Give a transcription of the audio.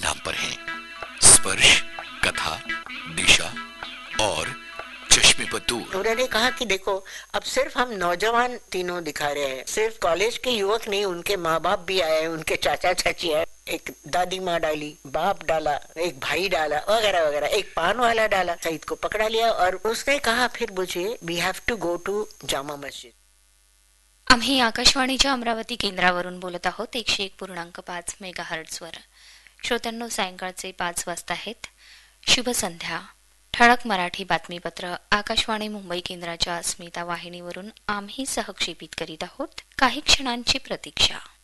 नाम पर हैं। स्पर्श, कथा, दिशा और चश्मे पर दूर। उन्होंने कहा कि देखो, अब सिर्फ हम नौजवान तीनों दिखा रहे हैं, सिर्फ कॉलेज के युवक नहीं, उनके माँ बाप भी आए, उनके चाचा चाची आए, एक दादी माँ डाली, बाप डाला, एक भाई डाला, वगैरह वगैरह, एक पान वाला डाला। सईद को पकड़ा लिया और उसने कहा फिर मुझे we have to go to Jama Masjid. आम्ही आकाशवाणीच्या अमरावती केंद्रावरून बोलत आहोत 101.5 मेगाहर्ट्झवर. श्रोत्यांनो, सायंकाळचे 5 वाजता आहेत. शुभ संध्या. ठळक मराठी बातमीपत्र आकाशवाणी मुंबई केंद्राच्या अस्मिता वाहिनीवरून आम्ही सहक्षेपित करीत आहोत. काही क्षणांची प्रतीक्षा.